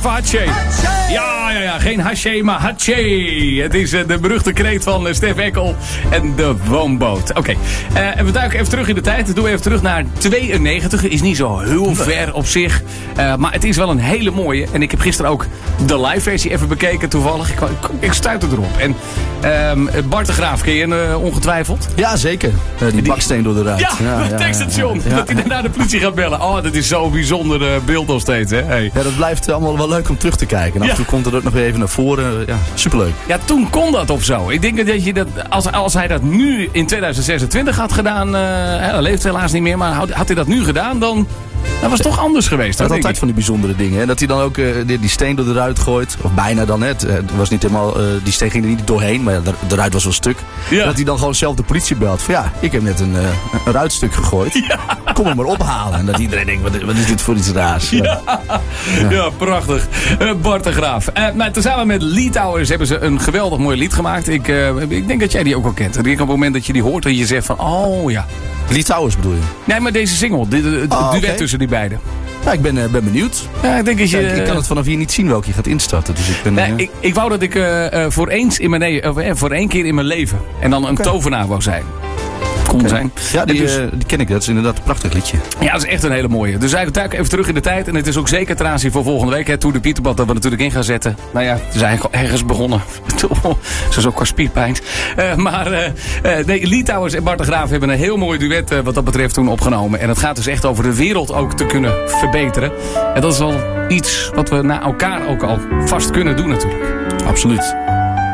even Hatsje. Ja, geen Hatsje, maar Hatsje. Het is de beruchte kreet van Stef Eckel en de woonboot. Oké, en we duiken even terug in de tijd. Doen we even terug naar 92. Is niet zo heel ver op zich. Maar het is wel een hele mooie. En ik heb gisteren ook de live versie even bekeken toevallig. Ik stuitte erop. En Bart de Graaf, ken je ongetwijfeld? Ja, zeker. Die baksteen door de ruit. Ja, het tankstation. Dat hij daarna de politie gaat bellen. Oh, dat is zo'n bijzonder beeld nog steeds, hè? Hey. Ja, dat blijft allemaal wel leuk om terug te kijken. En af en toe komt het ook nog weer even naar voren. Ja, superleuk. Ja, toen kon dat of zo. Ik denk dat je dat, als hij dat nu in 2026 had gedaan, hij leeft helaas niet meer, maar had hij dat nu gedaan, dan dat was toch anders geweest. Dat altijd van die bijzondere dingen. Hè? Dat hij dan ook die steen door de ruit gooit. Of bijna dan. Hè? Het was niet helemaal, die steen ging er niet doorheen. Maar de ruit was wel stuk. Ja. Dat hij dan gewoon zelf de politie belt. Van ja, ik heb net een ruitstuk gegooid. Ja. Kom hem maar ophalen. En dat iedereen denkt, wat is dit voor iets raars? Ja, prachtig. Bart de Graaf. Maar tezamen met Litouwers hebben ze een geweldig mooi lied gemaakt. Ik denk dat jij die ook wel kent. Ik denk op het moment dat je die hoort, dat je zegt van, oh ja. Litouwers bedoel je? Nee, maar deze single. Het duet tussen die beiden. Ja, ik ben benieuwd. Ja, ik denk dat ik kan het vanaf hier niet zien welke je gaat instarten. Dus ik ben, ik wou dat ik voor één keer in mijn leven en dan een tovenaar wou zijn. Kon zijn. Ja, die ken ik. Dat is inderdaad een prachtig liedje. Ja, dat is echt een hele mooie. Dus eigenlijk duiken even terug in de tijd. En het is ook zeker ter aanzien voor volgende week. Het Tour de Pieterbad dat we natuurlijk in gaan zetten. Nou ja, het is eigenlijk al ergens begonnen. Zoals ook qua spierpijn. Litouwers en Bart de Graaf hebben een heel mooi duet wat dat betreft toen opgenomen. En het gaat dus echt over de wereld ook te kunnen verbeteren. En dat is wel iets wat we na elkaar ook al vast kunnen doen natuurlijk. Absoluut.